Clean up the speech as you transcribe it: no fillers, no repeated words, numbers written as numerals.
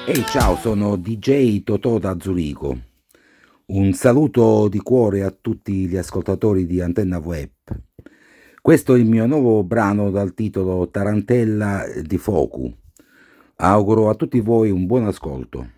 Ehi, ciao, sono DJ Totò da Zurigo. Un saluto di cuore a tutti gli ascoltatori di Antenna Web. Questo è il mio nuovo brano dal titolo Tarantella di Focu. Auguro a tutti voi un buon ascolto.